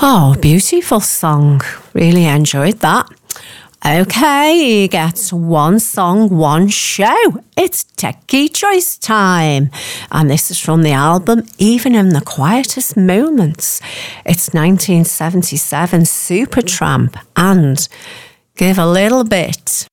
Oh, beautiful song. Really enjoyed that. Okay, you get one song, one show. It's Techie Choice time. And this is from the album Even in the Quietest Moments. It's 1977 Supertramp and Give a Little Bit.